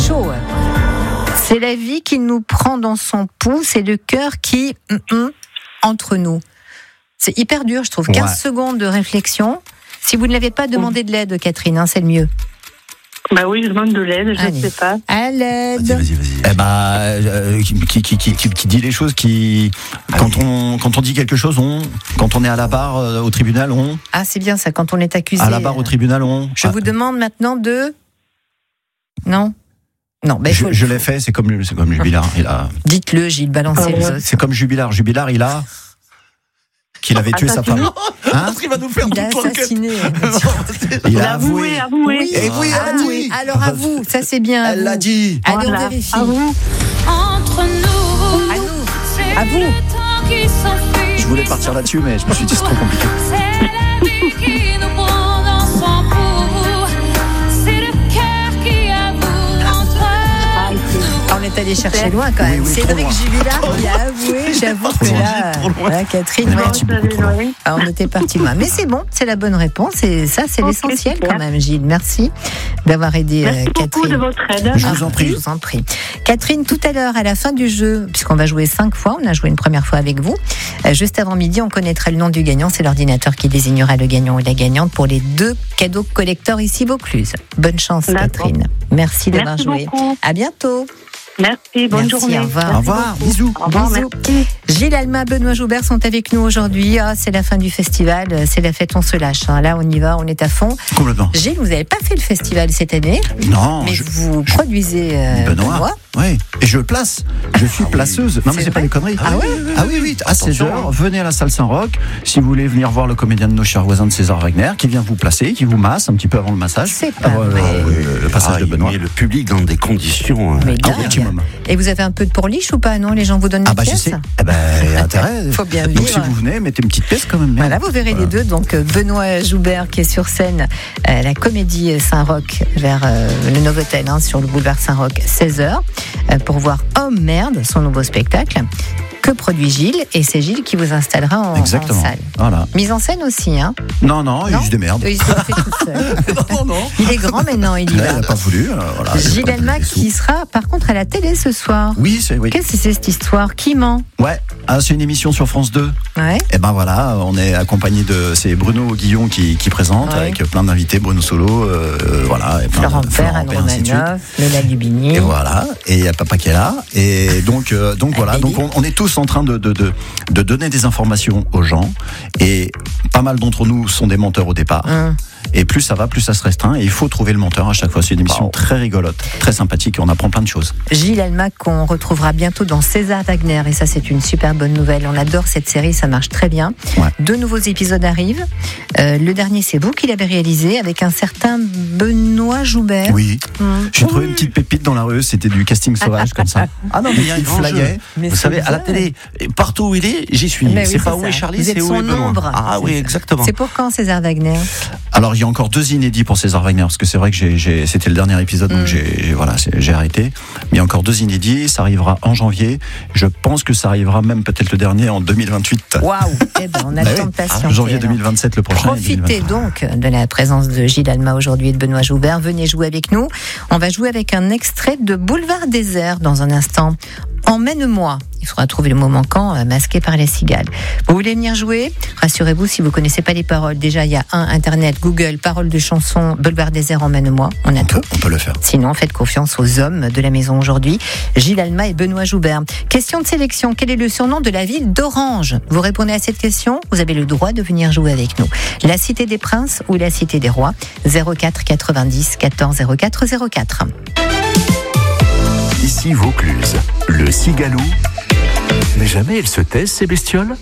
chaud. C'est la vie qui nous prend dans son pouce et le cœur qui entre nous. C'est hyper dur, je trouve. 15 secondes de réflexion. Si vous ne l'avez pas, demandé de l'aide, Catherine, c'est le mieux. Bah oui, je demande de l'aide, je ne sais pas. À l'aide. Vas-y. Qui dit les choses, quand on dit quelque chose, quand on est à la barre au tribunal, Ah, c'est bien ça, quand on est accusé. À la barre au tribunal, Je vous demande maintenant de... Non, je l'ai fait, c'est comme Jubilard. Dites-le, Gilles, balancez les autres. C'est comme Jubilard. Jubilard, qu'il avait tué sa femme. Il va nous faire Il a assassiné. Il a avoué. Oui. Et oui, elle a dit. Alors à vous, ça c'est bien. Elle l'a dit. Allez, on vérifie. À vous. Entre nous, À vous. Je voulais partir là-dessus, mais je me suis dit c'est trop compliqué. c'est la vie qui nous prend dans son pouls. C'est le cœur qui avoue entre nous. On est allé chercher loin quand même. Oui, Cédric trop Jubilard qui a avoué, j'avoue que là, Catherine, on était parti loin. Mais c'est bon, c'est la bonne réponse et ça c'est l'essentiel super. quand même, Gilles. Merci d'avoir aidé Merci beaucoup Catherine. de votre aide. Je vous en prie. Je vous en prie. Catherine, tout à l'heure, à la fin du jeu, puisqu'on va jouer 5 fois, on a joué une première fois avec vous, juste avant midi, on connaîtra le nom du gagnant. C'est l'ordinateur qui désignera le gagnant ou la gagnante pour les 2 cadeaux collector ici Vaucluse. Bonne chance, D'accord. Catherine. Merci d'avoir Merci joué. beaucoup. À bientôt. Merci, bonne Merci, journée. au revoir. Au revoir, bisous. Au revoir, Bisous. merci. Gilles Alma, Benoît Joubert sont avec nous aujourd'hui. C'est la fin du festival, c'est la fête, on se lâche. Là, on y va, on est à fond. Complètement. Gilles, vous n'avez pas fait le festival cette année, Non, mais vous produisez Benoît. Oui, et je place. Je suis placeuse. Non, mais C'est c'est pas vrai des conneries. Ah ouais Oui, à 16h, venez à la salle Saint-Roch. Si vous voulez venir voir le comédien de nos chers voisins de César Wagner, qui vient vous placer, qui vous masse un petit peu avant le massage. C'est pas Avant vrai. le passage de Benoît. Il met le public dans des conditions. Mais Un dingue. optimum. Et vous avez un peu de pourliche ou pas? Non, les gens vous donnent une Je pièce. sais. Intérêt. Faut bien Donc vivre. si vous venez, mettez une petite pièce quand même. Voilà, vous verrez les deux. Donc Benoît Joubert qui est sur scène, la Comédie Saint-Roch vers le Novotel, sur le boulevard Saint-Roch, 16h, pour voir Oh merde, son nouveau spectacle que produit Gilles, et c'est Gilles qui vous installera en Exactement. salle. Voilà. Mise en scène aussi, Non, il se démerde. Il se fait tout seul. Non. Il est grand maintenant, il y Il va. n'a pas voulu. Voilà, Gilles il a pas Alma donné des sous. qui sera par contre à la télé ce soir. Oui, oui. Qu'est-ce que c'est cette histoire? Qui ment? Ouais, c'est une émission sur France 2. Ouais. Et ben voilà, on est accompagné c'est Bruno Guillon qui présente, Ouais. avec plein d'invités, Bruno Solo, voilà. Et plein Florent de- Père, Anne ainsi de suite. Romanoff, Léla Dubigny. Et voilà, et il y a papa qui est là, et donc voilà, donc on est tous en train de donner des informations aux gens, et pas mal d'entre nous sont des menteurs au départ. Et plus ça va, plus ça se restreint, et il faut trouver le menteur à chaque fois. C'est une émission très rigolote, très sympathique, et on apprend plein de choses. Gilles Alma qu'on retrouvera bientôt dans César Wagner, et ça c'est une super bonne nouvelle. On adore cette série, ça marche très bien. Ouais. 2 nouveaux épisodes arrivent. Le dernier c'est vous qui l'avez réalisé avec un certain Benoît Joubert. Oui, j'ai trouvé une petite pépite dans la rue, c'était du casting sauvage comme ça. Ah non, mais il flyait. Mais Vous c'est savez, à la bizarre. télé, partout où il est, j'y suis. Mais oui, C'est pas c'est où ça. est Charlie, Vous êtes c'est où son est Benoît. ombre. Ah C'est oui, ça. exactement. C'est pour quand César Wagner? Alors il y a encore 2 inédits pour César Wagner, parce que c'est vrai que c'était le dernier épisode, donc j'ai arrêté. Mais il y a encore 2 inédits, ça arrivera en janvier. Je pense que ça arrivera même peut-être le dernier en 2028. Waouh. Eh ben, on a le temps de patienter. Janvier alors. 2027 le prochain. Profitez donc de la présence de Gilles Alma aujourd'hui et de Benoît Joubert. Venez jouer avec nous. On va jouer avec un extrait de Boulevard Désert dans un instant. Emmène-moi. Il faudra trouver le mot manquant, masqué par les cigales. Vous voulez venir jouer? Rassurez-vous, si vous ne connaissez pas les paroles, déjà il y a Internet, Google, paroles de chansons, Boulevard Désert, Emmène-moi. On a tout. On peut le faire. Sinon, faites confiance aux hommes de la maison aujourd'hui, Gilles Alma et Benoît Joubert. Question de sélection, quel est le surnom de la ville d'Orange? Vous répondez à cette question, vous avez le droit de venir jouer avec nous. La Cité des Princes ou la Cité des Rois? 04 90 14 04 04. Ici Vaucluse, le Cigalou. Mais jamais elles se taisent, ces bestioles.